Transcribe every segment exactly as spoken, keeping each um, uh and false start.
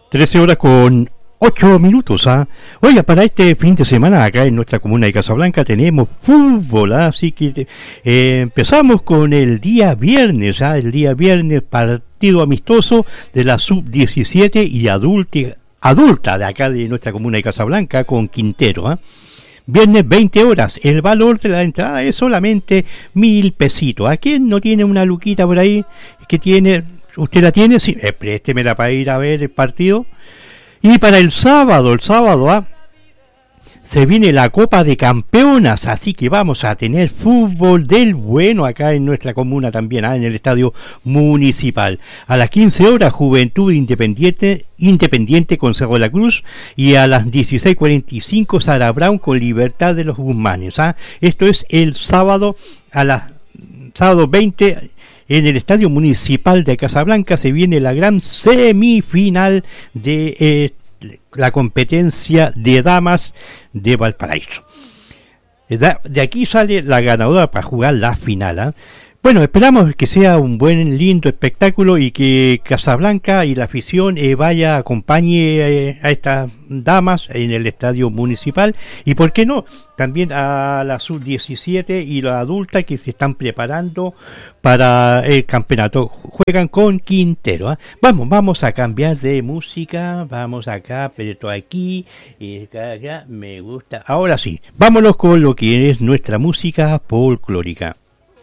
trece horas con ocho minutos, ¿ah? Oiga, para este fin de semana acá en nuestra comuna de Casablanca tenemos fútbol, ¿ah? Así que eh, empezamos con el día viernes, ¿ah? El día viernes partido amistoso de la sub diecisiete y adulta, adulta de acá de nuestra comuna de Casablanca con Quintero, ¿ah? Viernes veinte horas, el valor de la entrada es solamente mil pesitos. ¿A quién no tiene una luquita por ahí que tiene? ¿Usted la tiene? Sí, eh, préstemela para ir a ver el partido. Y para el sábado, el sábado, ¿ah? Se viene la Copa de Campeonas, así que vamos a tener fútbol del bueno acá en nuestra comuna también, ¿ah? En el estadio municipal. A las quince horas, Juventud Independiente, Independiente con Cerro de la Cruz, y a las dieciséis cuarenta y cinco, Sara Brown con Libertad de los Guzmanes, ¿ah? Esto es el sábado, a las sábado veinte. En el Estadio Municipal de Casablanca se viene la gran semifinal de eh, la competencia de damas de Valparaíso. De aquí sale la ganadora para jugar la final, ¿eh? Bueno, esperamos que sea un buen, lindo espectáculo y que Casablanca y la afición eh, vaya, acompañe eh, a estas damas en el estadio municipal, y por qué no, también a la sub diecisiete y la adulta que se están preparando para el campeonato. Juegan con Quintero, ¿eh? Vamos, vamos a cambiar de música, vamos acá, pero esto aquí, y acá, acá, me gusta. Ahora sí, vámonos con lo que es nuestra música folclórica.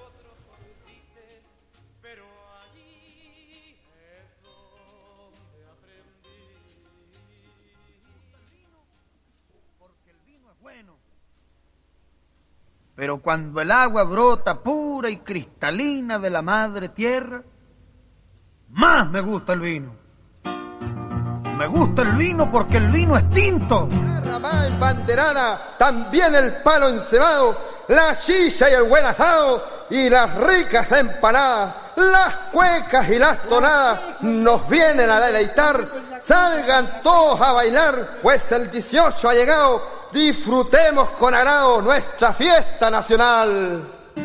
Pero cuando el agua brota pura y cristalina de la madre tierra, más me gusta el vino. Me gusta el vino porque el vino es tinto. La ramá embanderada, también el palo encebado, la chicha y el buen asado, y las ricas empanadas, las cuecas y las tonadas nos vienen a deleitar. Salgan todos a bailar, pues el dieciocho ha llegado. Disfrutemos con agrado nuestra fiesta nacional.